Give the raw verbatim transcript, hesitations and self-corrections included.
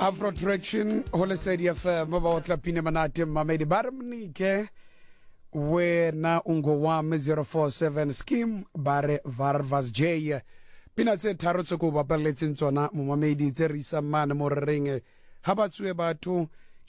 Afro Traction hole sedi F M ba otla pine manate mamedi barmnike wena ungo wame zero four seven scheme bare varvas j pina tse tharo tse go bapaletseng tsona mo mamedi tse re isa mane mo reng ha ba tswe batho